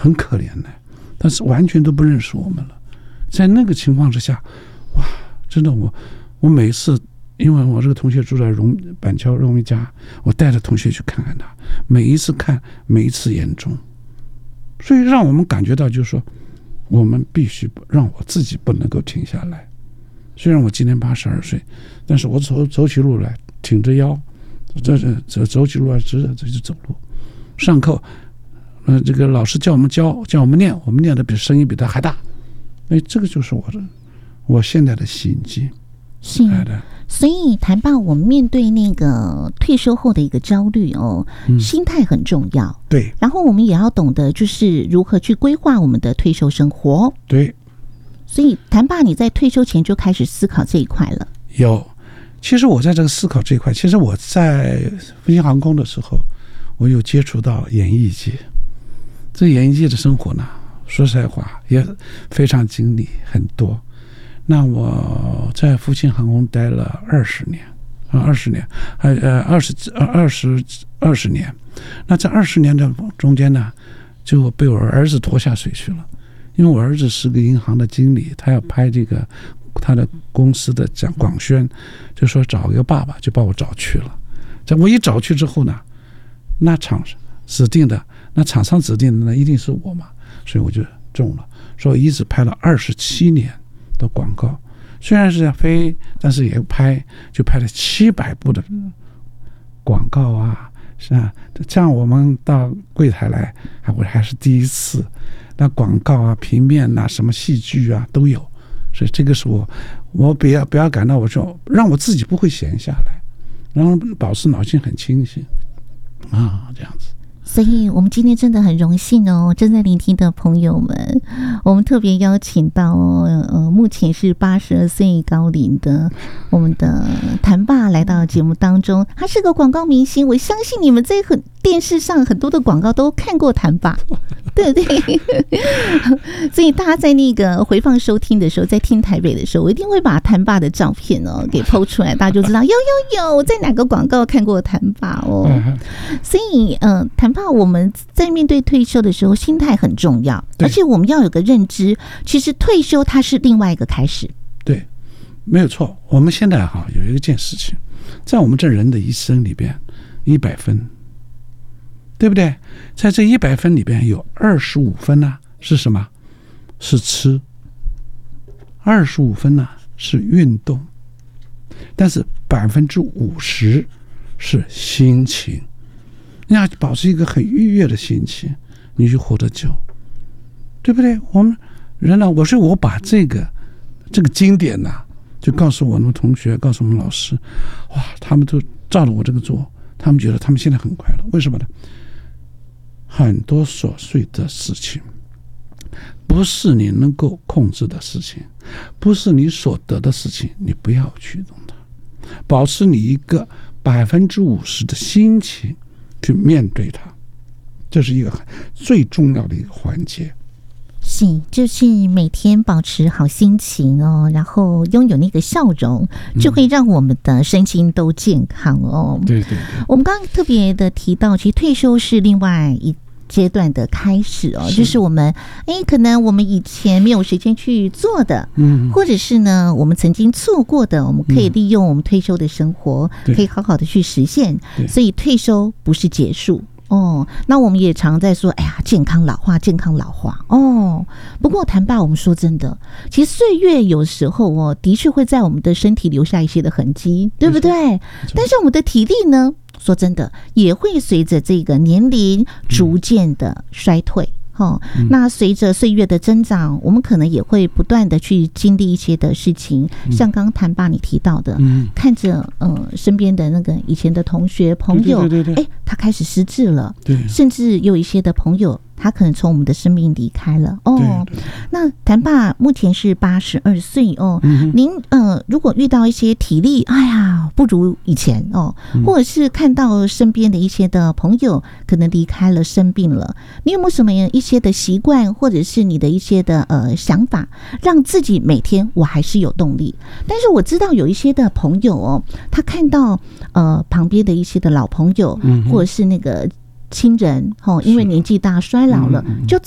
很可怜的，但是完全都不认识我们了。在那个情况之下，哇，真的我每一次，因为我这个同学住在板桥荣民家，我带着同学去看看他，每一次看，每一次言中，所以让我们感觉到就是说，我们必须让我自己不能够停下来。虽然我今年82岁，但是我走起路来挺着腰，走起路来直着就走路。上课，这个老师叫我们念，我们念的声音比他还大。这个就是我现在的心境。 是，所以谈爸，我们面对那个退休后的一个焦虑心态很重要。 对， 然后我们也要懂得就是如何去规划我们的退休生活。 对， 所以谈爸，你在退休前就开始思考这一块了。 有，其实我在这个思考这一块，其实我在复兴航空的时候，我有接触到演艺界。这演艺界的生活呢，说实在话也非常经历很多。那我在复兴航空待了20年，20年，20年。那在20年的中间呢，就被我儿子拖下水去了。因为我儿子是个银行的经理，他要拍这个他的公司的广宣，就说找一个爸爸，就把我找去了。在我一找去之后呢，那厂指定的，那厂商指定的呢，一定是我嘛，所以我就中了。所以一直拍了27年的广告，虽然是在飞，但是也就拍了700部的广告啊，是啊，这样我们到柜台来，我还是第一次。那广告啊、平面啊、什么戏剧啊都有，所以这个是我不要感到我说让我自己不会闲下来，然后保持脑筋很清醒啊，这样子。 所以我们今天真的很荣幸正在聆听的朋友们，我们特别邀请到目前是82岁高龄的我们的谈爸来到节目当中。他是个广告明星，我相信你们在电视上很多的广告都看过谈爸，对不对？所以大家在那个回放收听的时候，在听台北的时候，我一定会把谈爸的照片给 po 出来，大家就知道有在哪个广告看过谈爸所以谈爸，我们在面对退休的时候，心态很重要，而且我们要有个认知，其实退休它是另外一个开始。 对，没有错。我们现在有一件事情，在我们这人的一生里边，100分，对不对？在这100分里边有25分呢，是什么？是吃。25分呢是运动，但是50%是心情。你要保持一个很愉悦的心情，你就活得久，对不对？我们人呢，我把这个经典呢，就告诉我们同学，告诉我们老师，哇，他们都照着我这个做，他们觉得他们现在很快乐。为什么呢？很多琐碎的事情，不是你能够控制的事情，不是你所得的事情，你不要去动它，保持你一个50%的心情去面对它，这是一个最重要的一个环节。 是，就是每天保持好心情然后拥有那个笑容，就会让我们的身心都健康对对对。 我们刚刚特别的提到，其实退休是另外一阶段的开始就是我们可能我们以前没有时间去做的，或者是呢我们曾经错过的，我们可以利用我们退休的生活，可以好好的去实现。所以退休不是结束那我们也常在说，健康老化，健康老化不过谈爸，我们说真的，其实岁月有时候的确会在我们的身体留下一些的痕迹，对不对？但是我们的体力呢，说真的也会随着这个年龄逐渐的衰退那随着岁月的增长，我们可能也会不断的去经历一些的事情，像刚刚谈爸你提到的，看着身边的那个以前的同学朋友，他开始失智了，甚至有一些的朋友他可能从我们的生命离开了那谈爸目前是82岁您如果遇到一些体力不如以前或者是看到身边的一些的朋友可能离开了生病了，你有没有什么一些的习惯，或者是你的一些的想法，让自己每天我还是有动力？但是我知道有一些的朋友他看到旁边的一些的老朋友或者是那个亲人因为年纪大衰老了，就